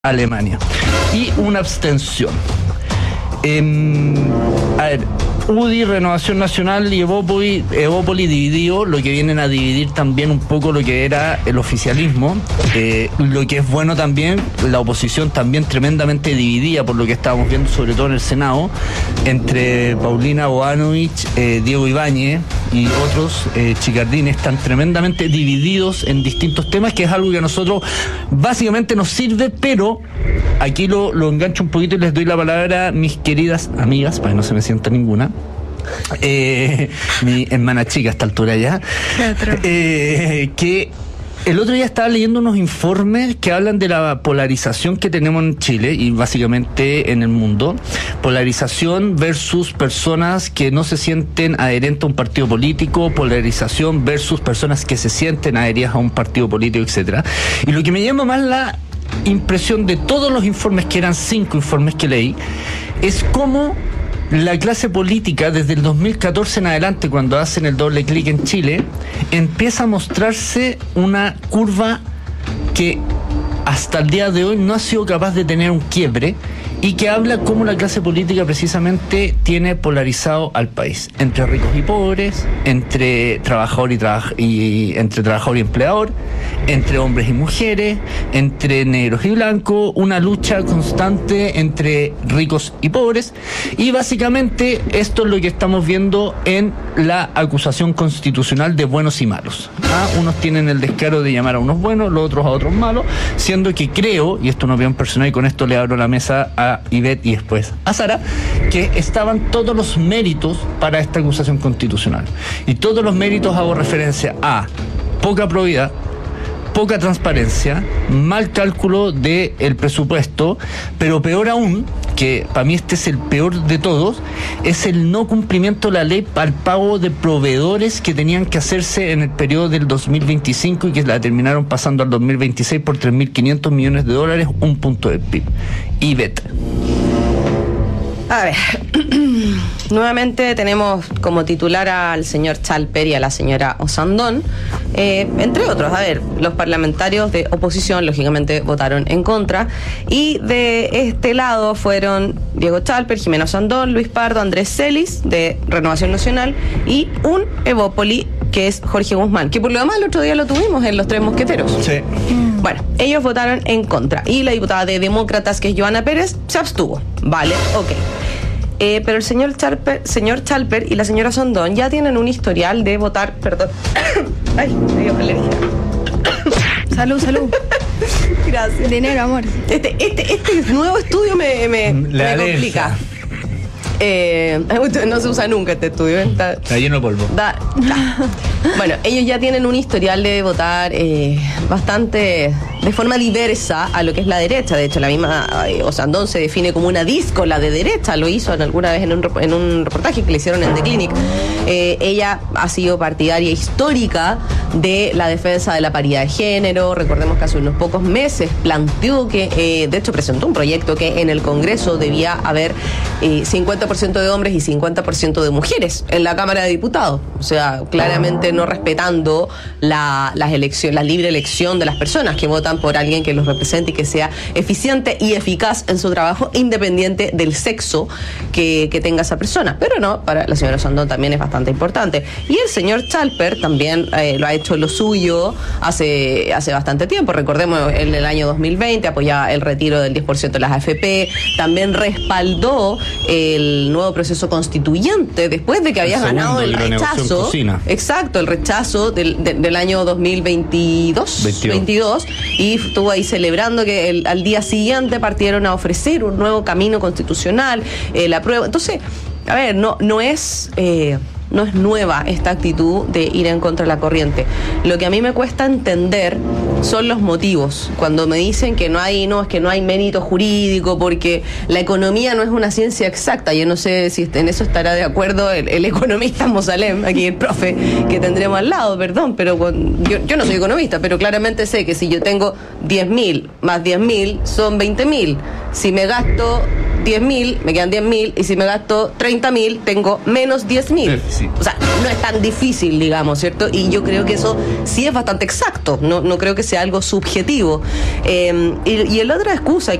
Alemania. Y una abstención. A ver, UDI, Renovación Nacional y Evópoli dividido, lo que vienen a dividir también un poco lo que era el oficialismo, lo que es bueno también, la oposición también tremendamente dividida por lo que estábamos viendo, sobre todo en el Senado, entre Paulina Boanovich, Diego Ibáñez y otros chicardines, están tremendamente divididos en distintos temas, que es algo que a nosotros básicamente nos sirve, pero aquí lo engancho un poquito y les doy la palabra a mis queridas amigas, para que no se me sienta ninguna. Mi hermana chica a esta altura ya, que el otro día estaba leyendo unos informes que hablan de la polarización que tenemos en Chile y básicamente en el mundo. Polarización versus personas que no se sienten adherentes a un partido político, polarización versus personas que se sienten adheridas a un partido político, etcétera. Y lo que me llama más la impresión de todos los informes, que eran 5 informes que leí, es cómo la clase política desde el 2014 en adelante, cuando hacen el doble clic en Chile, empieza a mostrarse una curva que hasta el día de hoy no ha sido capaz de tener un quiebre, y que habla cómo la clase política precisamente tiene polarizado al país, entre ricos y pobres, entre trabajador y entre trabajador y empleador, entre hombres y mujeres, entre negros y blancos, una lucha constante entre ricos y pobres, y básicamente esto es lo que estamos viendo en la acusación constitucional de buenos y malos. Unos tienen el descaro de llamar a unos buenos, los otros a otros malos, siendo que creo, y esto es una opinión personal y con esto le abro la mesa a Ivette y después a Sara, que estaban todos los méritos para esta acusación constitucional. Y todos los méritos hago referencia a poca probidad, poca transparencia, mal cálculo del presupuesto, pero peor aún, que para mí este es el peor de todos, es el no cumplimiento de la ley al pago de proveedores que tenían que hacerse en el periodo del 2025 y que la terminaron pasando al 2026 por $3.500 millones, un punto del PIB. Ivette. A ver, nuevamente tenemos como titular al señor Chalper y a la señora Osandón, entre otros. A ver, los parlamentarios de oposición lógicamente votaron en contra, y de este lado fueron Diego Chalper, Jimena Osandón, Luis Pardo, Andrés Celis de Renovación Nacional y un Evópoli que es Jorge Guzmán, que por lo demás el otro día lo tuvimos en Los Tres Mosqueteros. Sí. Bueno, ellos votaron en contra y la diputada de Demócratas, que es Joana Pérez, se abstuvo. Vale, ok. Pero el señor Chalper y la señora Sondón ya tienen un historial de votar, perdón. Ay, me dio alergia. Salud. Gracias. Dinero, amor. Este nuevo estudio me complica. No se usa nunca este estudio. Está lleno de polvo. Bueno, ellos ya tienen un historial de votar bastante de forma diversa a lo que es la derecha. De hecho, la misma Osandón se define como una díscola de derecha. Lo hizo alguna vez en un reportaje que le hicieron en The Clinic. Ella ha sido partidaria histórica de la defensa de la paridad de género. Recordemos que hace unos pocos meses planteó que, de hecho, presentó un proyecto que en el Congreso debía haber 50% de hombres y 50% de mujeres en la Cámara de Diputados. O sea, claramente no respetando la libre elección de las personas que votan por alguien que los represente y que sea eficiente y eficaz en su trabajo, independiente del sexo que tenga esa persona. Pero no, para la señora Sandón también es bastante importante. Y el señor Chalper también lo ha hecho lo suyo hace bastante tiempo. Recordemos, en el año 2020 apoyaba el retiro del 10% de las AFP, también respaldó el nuevo proceso constituyente después de que había ganado el rechazo. Exacto, el rechazo del año 2022, y estuvo ahí celebrando que al día siguiente partieron a ofrecer un nuevo camino constitucional, la prueba. Entonces, a ver, no es nueva esta actitud de ir en contra de la corriente. Lo que a mí me cuesta entender son los motivos. Cuando me dicen que es que no hay mérito jurídico, porque la economía no es una ciencia exacta. Yo no sé si en eso estará de acuerdo el economista Mosalem, aquí el profe que tendremos al lado, perdón, pero yo no soy economista, pero claramente sé que si yo tengo 10.000 más 10.000 son 20.000. Si me gasto 10.000, me quedan 10.000, y si me gasto 30.000, tengo menos 10.000. Sí. O sea, no es tan difícil, digamos, ¿cierto? Y yo creo que eso sí es bastante exacto, no creo que sea algo subjetivo. Y la otra excusa